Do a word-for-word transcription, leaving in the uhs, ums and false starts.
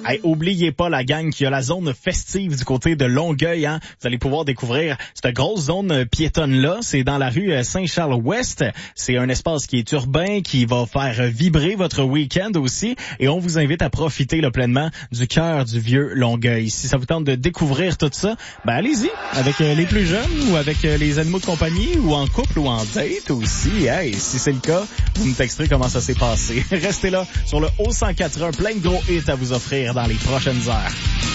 Hey, oubliez pas la gang qu'il y a la zone festive du côté de Longueuil. Hein. Vous allez pouvoir découvrir cette grosse zone piétonne-là. C'est dans la rue Saint-Charles-Ouest. C'est un espace qui est urbain, qui va faire vibrer votre week-end aussi. Et on vous invite à profiter là, pleinement du cœur du vieux Longueuil. Si ça vous tente de découvrir tout ça, ben allez-y avec euh, les plus jeunes ou avec euh, les animaux de compagnie ou en couple ou en date aussi. Hey, si c'est le cas, vous me texterez comment ça s'est passé. Restez là sur le O cent quatre un, plein de gros hits à vous offrir dans les prochaines heures.